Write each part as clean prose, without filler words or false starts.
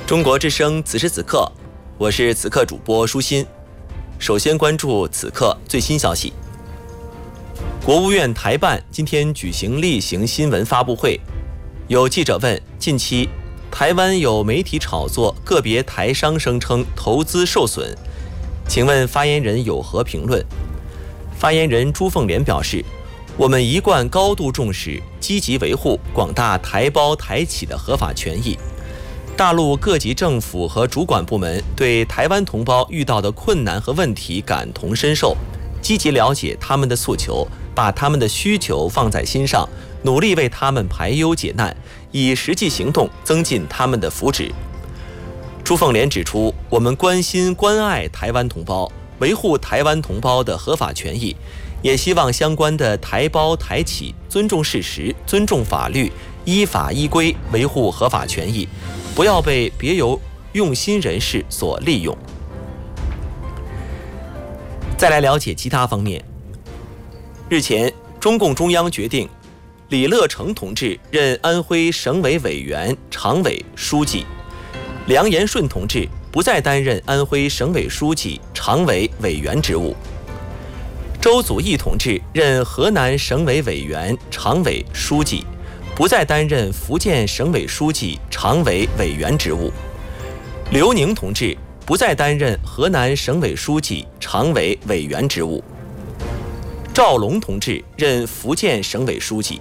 中国之声此时此刻，我是此刻主播舒心。首先关注此刻最新消息。国务院台办今天举行例行新闻发布会，有记者问，近期台湾有媒体炒作个别台商声称投资受损，请问发言人有何评论？发言人朱凤莲表示，我们一贯高度重视，积极维护广大台胞台企的合法权益。大陆各级政府和主管部门对台湾同胞遇到的困难和问题感同身受，积极了解他们的诉求，把他们的需求放在心上，努力为他们排忧解难，以实际行动增进他们的福祉。朱凤莲指出，我们关心关爱台湾同胞，维护台湾同胞的合法权益，也希望相关的台胞台企尊重事实，尊重法律，依法依规维护合法权益，不要被别有用心人士所利用。再来了解其他方面。日前，中共中央决定李乐成同志任安徽省委委员、常委、书记，梁延顺同志不再担任安徽省委书记、常委、委员职务。周祖义同志任河南省委委员、常委、书记，不再担任福建省委书记、常委、委员职务。刘宁同志不再担任河南省委书记、常委、委员职务。赵龙同志任福建省委书记。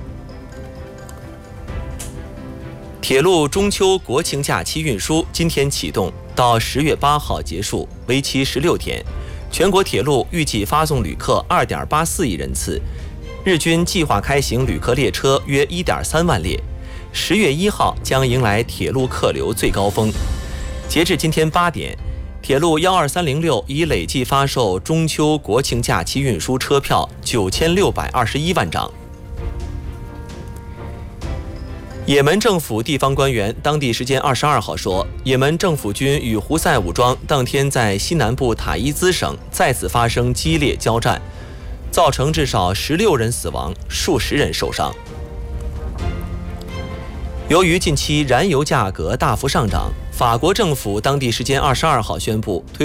铁路中秋国庆假期运输今天启动，到10月8号结束，为期16天。全国铁路预计发送旅客2.84亿人次，日均计划开行旅客列车约1.3万列。10月1号将迎来铁路客流最高峰。截至今天8点，铁路12306已累计发售中秋国庆假期运输车票9621万张。也门政府地方官员当地时间22号说，也门政府军与胡塞武装当天在西南部塔伊兹省再次发生激烈交战，造成至少16人死亡，数十人受伤。由于近期燃油价格大幅上涨，法国政府当地时间22号宣布